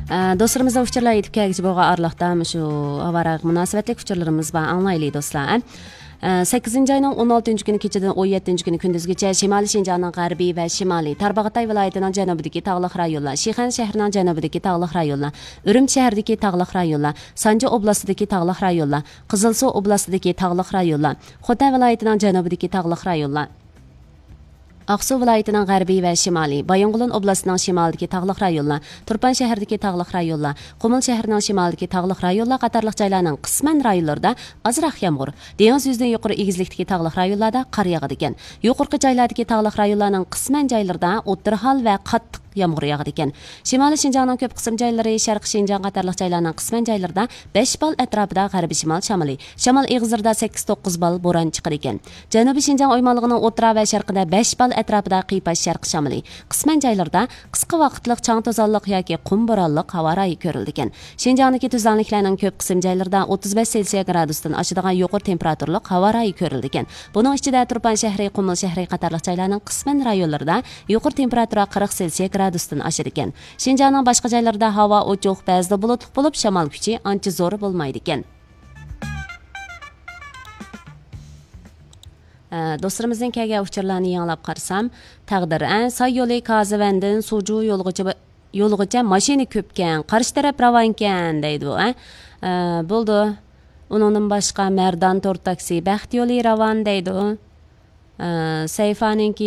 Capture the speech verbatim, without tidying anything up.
Dostlarımızda uçurlar yetib kelgichi bo'lgan arliqda shu avaraga munosabatli uçurlarımız var, anglayli dostlar. sakkizinchi ayning o'n oltinchi kuni kechadan o'n yettinchi kuni kunduzgacha Shimoliy Shinjongning g'arbiy va shimoliy, Tarbag'atay viloyatining janubidagi tog'liq rayonlar, Shixan shahrining janubidagi tog'liq rayonlar, Urumchi shahridagi tog'liq rayonlar, Sanju oblastidagi tog'liq rayonlar, Qizilsuv oblastidagi tog'liq rayonlar, Xotan viloyatining janubidagi tog'liq rayonlar, Aqsu viloyatining g'arbiy va shimoliy, Bayonqulon oblastining shimolidagi tog'liq rayonlar, Turpan shahridagi tog'liq rayonlar, Qumul shahrining shimolidagi tog'liq rayonlar qatorliq joylarning qisman rayonlarida ozroq yomg'ir, dengiz yuzidan yuqori egizlikdagi tog'liq rayonlarda qor yog'adi ekan. Yuqorqi joylardagi tog'liq rayonlarning qisman joylarida o'tirhol va qattiq yomg'ir yog'adi ekan. Shimoliy Shinjongning ko'p qism joylari, Sharq Shinjong qatorliq joylarning qisman joylarida besh bal atrofida g'arbiy shimol shamoli, shamol eg'izlarida sakkiz to'qqiz bal bo'ron chiqar ekan. Janubiy Shinjong o'ymonligining o'rta va sharqida besh bal atrofida qiypash sharq shamoli, qisman joylarda qisqa vaqtliq chang to'zonliq yoki qum bo'ronliq havo rayi ko'rildi ekan. Shinjongdagi tuzanliklarning ko'p qism joylarida o'ttiz besh selsiya gradusdan oshadigan yuqori temperaturli havo rayi ko'rildi ekan. Buning ichida Turpan shahri, Qumul shahri qatorliq joylarning qisman rayonlarida yuqori temperatura qirq selsiya gradusdan oshar ekan. Shinjongning boshqa joylarida havo ochiq, ba'zida bulutli bo'lib, shamol kuchi ancha zo'r bo'lmaydi ekan. Dostlarımızın kelgan uçurlarını yanılab qarasam, taqdir Say yo'li Kazivandin Suju yo'lgacha yo'lgacha mashina ko'pkan, qarshi taraf ravonkan deydi u. Bo'ldi. Uningdan boshqa Mardan To'r taksi Baxt yo'li ravon deydi u. Sayfaninki